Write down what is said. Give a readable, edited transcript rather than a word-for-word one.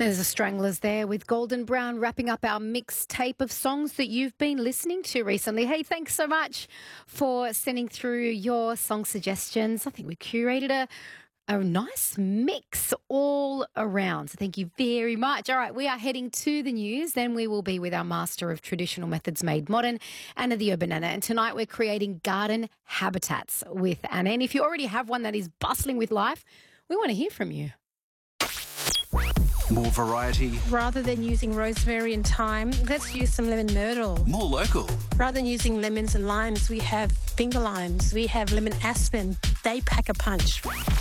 There's the Stranglers there with Golden Brown wrapping up our mixtape of songs that you've been listening to recently. Hey, thanks so much for sending through your song suggestions. I think we curated a nice mix all around. So thank you very much. All right, we are heading to the news. Then we will be with our master of traditional methods made modern, Anna the Urban Anna. And tonight we're creating garden habitats with Anna. And if you already have one that is bustling with life, we want to hear from you. More variety. Rather than using rosemary and thyme, let's use some lemon myrtle. More local. Rather than using lemons and limes, we have finger limes. We have lemon aspen. They pack a punch.